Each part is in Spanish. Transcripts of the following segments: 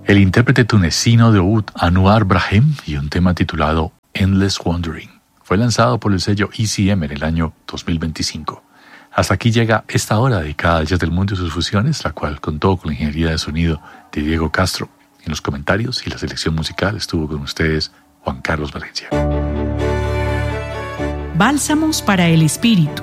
el intérprete tunecino de oud Anwar Brahim y un tema titulado Endless Wandering. Fue lanzado por el sello ECM en el año 2025. Hasta aquí llega esta hora dedicada al jazz del mundo y sus fusiones, la cual contó con la ingeniería de sonido de Diego Castro. En los comentarios y la selección musical estuvo con ustedes Juan Carlos Valencia. Bálsamos para el espíritu.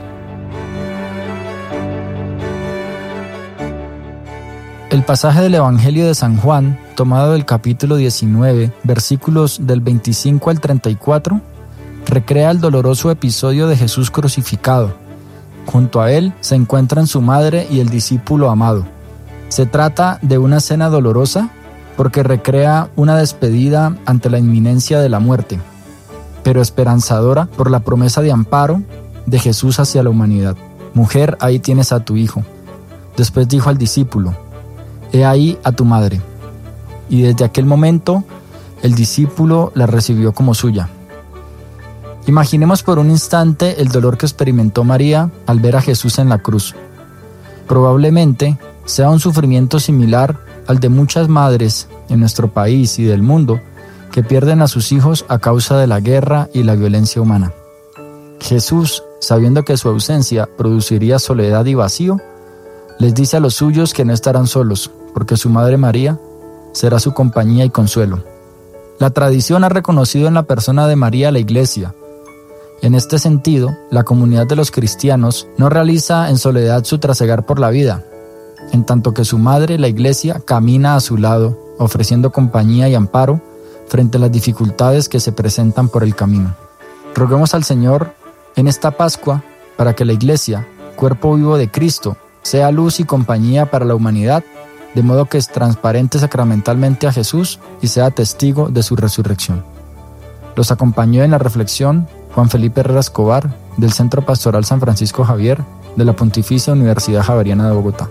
El pasaje del Evangelio de San Juan, tomado del capítulo 19, versículos del 25 al 34, recrea el doloroso episodio de Jesús crucificado. Junto a él se encuentran su madre y el discípulo amado. Se trata de una escena dolorosa porque recrea una despedida ante la inminencia de la muerte, pero esperanzadora por la promesa de amparo de Jesús hacia la humanidad. Mujer, ahí tienes a tu hijo. Después dijo al discípulo, he ahí a tu madre. Y desde aquel momento, el discípulo la recibió como suya. Imaginemos por un instante el dolor que experimentó María al ver a Jesús en la cruz. Probablemente sea un sufrimiento similar al de muchas madres en nuestro país y del mundo que pierden a sus hijos a causa de la guerra y la violencia humana. Jesús, sabiendo que su ausencia produciría soledad y vacío, les dice a los suyos que no estarán solos, porque su madre María será su compañía y consuelo. La tradición ha reconocido en la persona de María la Iglesia. En este sentido, la comunidad de los cristianos no realiza en soledad su trasegar por la vida, en tanto que su madre, la Iglesia, camina a su lado, ofreciendo compañía y amparo frente a las dificultades que se presentan por el camino. Roguemos al Señor en esta Pascua para que la Iglesia, cuerpo vivo de Cristo, sea luz y compañía para la humanidad, de modo que es transparente sacramentalmente a Jesús y sea testigo de su resurrección. Los acompañó en la reflexión Juan Felipe Herrera Escobar, del Centro Pastoral San Francisco Javier, de la Pontificia Universidad Javeriana de Bogotá.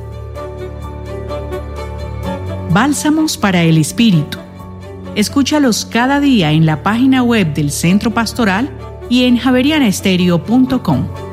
Bálsamos para el espíritu. Escúchalos cada día en la página web del Centro Pastoral y en javerianaestereo.com.